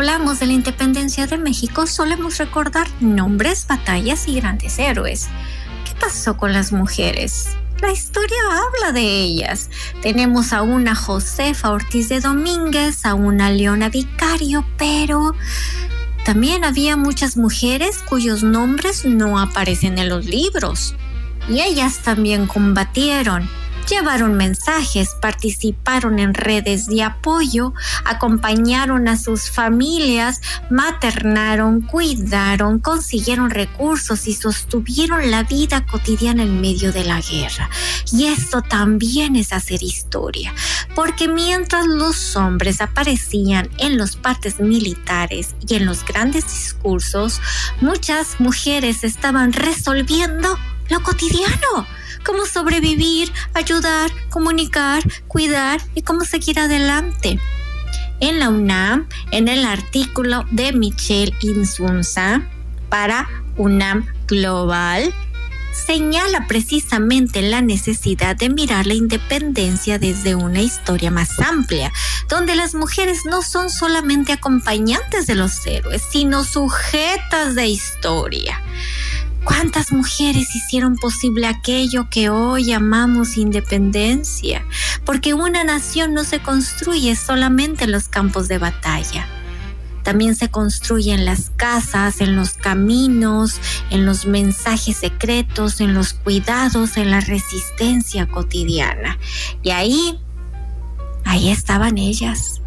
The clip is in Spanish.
hablamos de la independencia de México, solemos recordar nombres, batallas y grandes héroes. ¿Qué pasó con las mujeres? La historia habla de ellas. Tenemos a una Josefa Ortiz de Domínguez, a una Leona Vicario, pero también había muchas mujeres cuyos nombres no aparecen en los libros. Y ellas también combatieron. Llevaron mensajes, participaron en redes de apoyo, acompañaron a sus familias, maternaron, cuidaron, consiguieron recursos y sostuvieron la vida cotidiana en medio de la guerra. Y esto también es hacer historia, porque mientras los hombres aparecían en los partes militares y en los grandes discursos, muchas mujeres estaban resolviendo lo cotidiano. Cómo sobrevivir, ayudar, comunicar, cuidar y cómo seguir adelante. En la UNAM, en el artículo de Michelle Insunza para UNAM Global, señala precisamente la necesidad de mirar la independencia desde una historia más amplia, donde las mujeres no son solamente acompañantes de los héroes, sino sujetas de historia. ¿Cuántas mujeres hicieron posible aquello que hoy llamamos independencia? Porque una nación no se construye solamente en los campos de batalla. También se construye en las casas, en los caminos, en los mensajes secretos, en los cuidados, en la resistencia cotidiana. Y ahí estaban ellas.